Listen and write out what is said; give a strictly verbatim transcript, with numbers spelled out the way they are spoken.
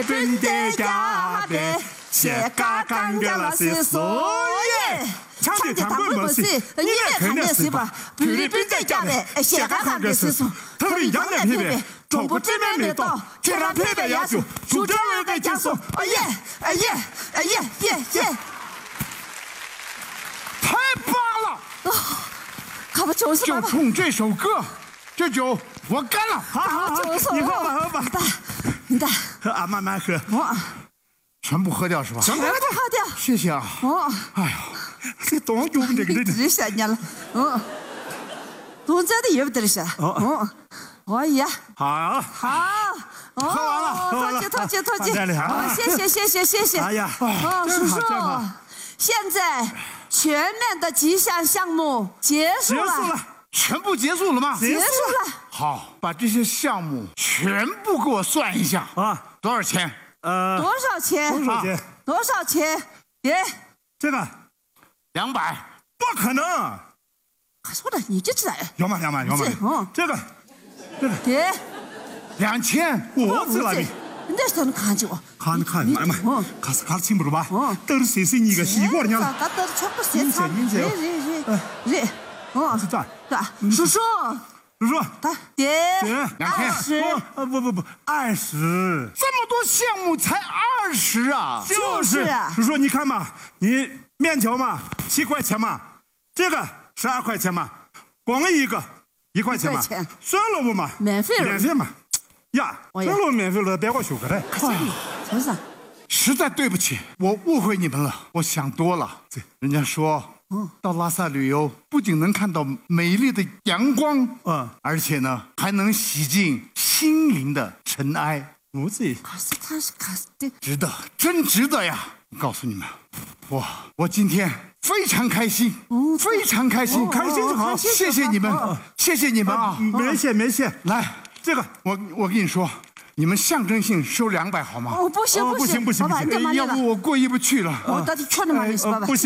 真的假的？写嘎嘎嘎了是所以。唱的唱不没事，你也看的是吧？菲律宾在假的，写嘎嘎的是说，他们洋人配备，中国这边没到，天然配备要求，苏州人该讲说，哎耶，哎耶，哎耶，耶耶， 太棒了！ 哦，可不就是就冲这首歌，这酒我干了！ 好好好，你喝吧喝吧，你的，喝啊，慢慢喝。我。 全部喝掉是吧？ 全部喝掉。 谢谢啊。哦。哎呀，这多久这个人？ 这些年了，嗯，多在的也不得是。哦。哦呀。 好。 好。 喝完了，喝完了。 托起托起托起。谢谢谢谢谢谢。哎呀，哦，叔叔，现在全面的吉祥项目结束了。 结束了，全部结束了吗？ 结束了。 好，把这些项目全部给我算一下啊，多少钱？ 呃，多少钱？ 多少钱？ 多少钱？爹， 这个两百，不可能！ 说的你就知道。 要嘛要嘛要嘛。嗯，这个，这个爹， 两千，我知道的。 你这才能看见我。 看看，哎呀妈，看是看得清不住吧？嗯，都是谁谁你个西瓜的娘。 咱都是全部现场。热热热热，哦， 是这， 对吧？叔叔。 叔叔， 爹， 两千， 十， 呃不不不，二十，这么多项目才二十啊！ 就是， 叔叔你看嘛，你面条嘛七块钱嘛，这个十二块钱嘛，光一个一块钱嘛，算了不嘛， 免费了， 免费嘛，呀，算了免费了，别我修个嘞， 真是， 实在对不起，我误会你们了，我想多了，这人家说。到拉萨旅游，不仅能看到美丽的阳光，嗯，而且呢，还能洗净心灵的尘埃。如此， 可是他是可是的， 值得，真值得呀！我告诉你们，我我今天非常开心，哦、非常开心，哦、 开心就好。 谢谢你们，哦、谢谢你们啊！ 没谢没谢。 来，这个我我跟你说。你们象征性收两百好吗？ 哦，不行不行不行不行不行，要不我过意不去了。 我到底穿了吗？你是爸爸？ 不行。